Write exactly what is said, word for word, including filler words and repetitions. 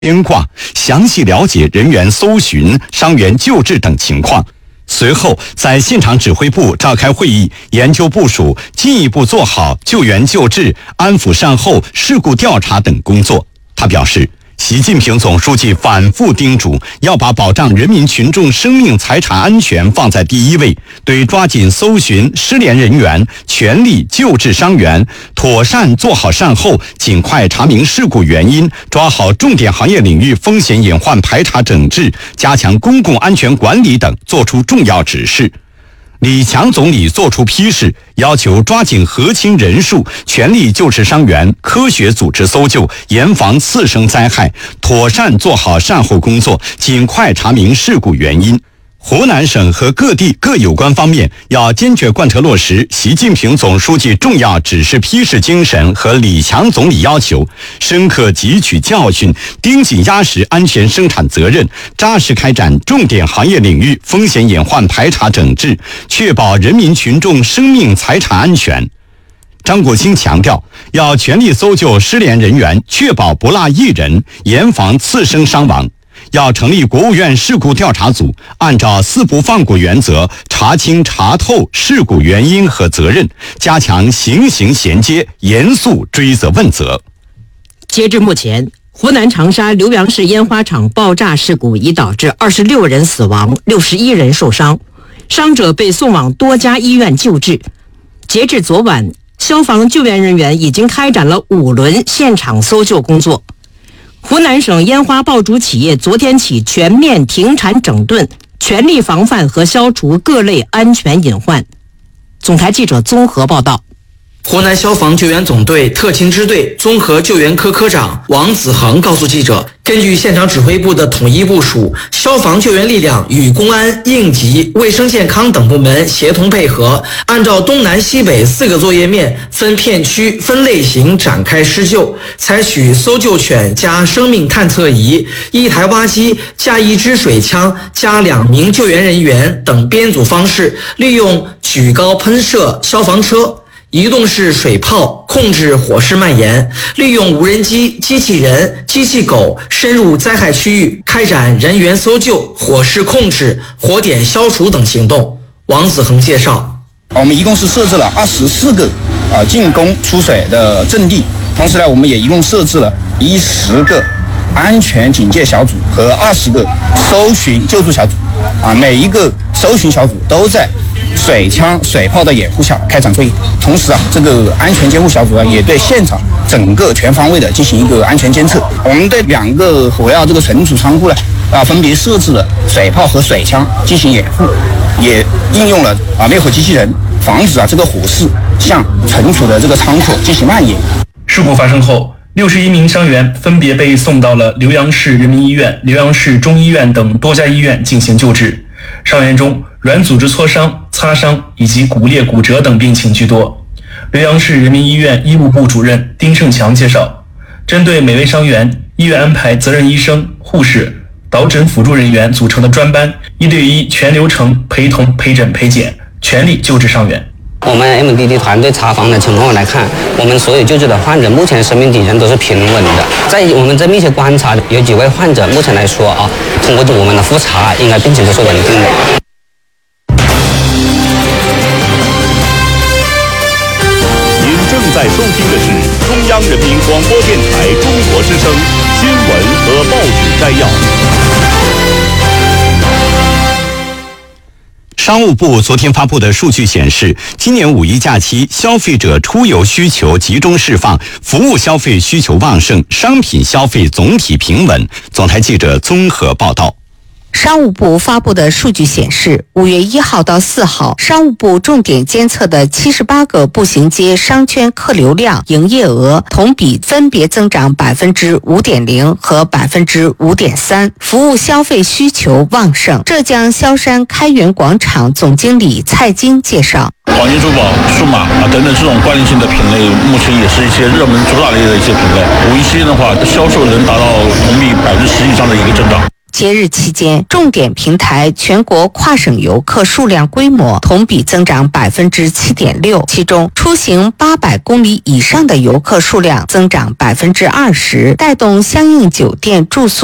边挂，详细了解人员搜寻、伤员救治等情况。随后，在现场指挥部召开会议，研究部署，进一步做好救援救治、安抚善后、事故调查等工作。他表示，习近平总书记反复叮嘱，要把保障人民群众生命财产安全放在第一位，对抓紧搜寻失联人员、全力救治伤员、妥善做好善后、尽快查明事故原因、抓好重点行业领域风险隐患排查整治、加强公共安全管理等作出重要指示。李强总理作出批示，要求抓紧核清人数，全力救治伤员，科学组织搜救，严防次生灾害，妥善做好善后工作，尽快查明事故原因。湖南省和各地各有关方面要坚决贯彻落实习近平总书记重要指示批示精神和李强总理要求，深刻汲取教训，盯紧压实安全生产责任，扎实开展重点行业领域风险隐患排查整治，确保人民群众生命财产安全。张国清强调，要全力搜救失联人员，确保不落一人，严防次生伤亡。要成立国务院事故调查组，按照四不放过原则，查清查透事故原因和责任，加强刑刑衔接，严肃追责问责。 截至目前，湖南长沙浏阳市烟花厂爆炸事故已导致二十六人死亡，六十一人受伤，伤者被送往多家医院救治。截至昨晚，消防救援人员已经开展了五轮现场搜救工作。湖南省烟花爆竹企业昨天起全面停产整顿，全力防范和消除各类安全隐患。总台记者综合报道。 湖南消防救援总队特勤支队综合救援科科长王子恒告诉记者，根据现场指挥部的统一部署，消防救援力量与公安、应急、卫生健康等部门协同配合，按照东南西北四个作业面，分片区、分类型展开施救，采取搜救犬加生命探测仪、一台挖机加一支水枪加两名救援人员等编组方式，利用举高喷射消防车、移动式水炮控制火势蔓延，利用无人机、机器人、机器狗深入灾害区域，开展人员搜救、火势控制、火点消除等行动。王子恒介绍， 我们一共是设置了二十四个啊进攻出水的阵地，同时呢，我们也一共设置了一十个安全警戒小组和二十个搜寻救助小组，啊，每一个搜寻小组都在水枪、水炮的掩护下开展作业。同时啊，这个安全监护小组啊，也对现场整个全方位的进行一个安全监测。我们对两个火药这个存储仓库呢，啊，分别设置了水炮和水枪进行掩护，也应用了啊灭火机器人，防止啊这个火势向存储的这个仓库进行蔓延。 事故发生后，六十一名伤员分别被送到了浏阳市人民医院、浏阳市中医院等多家医院进行救治。伤员中，软组织挫伤、擦伤以及骨裂、骨折等病情居多。浏阳市人民医院医务部主任丁胜强介绍，针对每位伤员，医院安排责任医生、护士、导诊辅助人员组成的专班，一对一全流程陪同、陪诊、陪检，全力救治伤员。 我们 M D D 团队查房的情况来看，我们所有救治的患者目前生命体征都是平稳的。在我们这密切观察，有几位患者目前来说啊，通过我们的复查，应该病情都是稳定的。 您正在收听的是中央人民广播电台中国之声新闻和报纸摘要。 商务部昨天发布的数据显示，今年五一假期消费者出游需求集中释放，服务消费需求旺盛，商品消费总体平稳。总台记者综合报道。 商务部发布的数据显示，五月一号到四号，商务部重点监测的七十八个步行街商圈客流量、营业额同比分别增长百分之五点零和百分之五点三，服务消费需求旺盛。浙江萧山开元广场总经理蔡金介绍， 黄金珠宝、数码啊等等这种关联性的品类，目前也是一些热门主打类的一些品类。五一期间的话，销售能达到同比百分之十以上的一个增长。 节日期间，重点平台全国跨省游客数量规模同比增长百分之七点六，其中出行八百公里以上的游客数量增长百分之二十，带动相应酒店住宿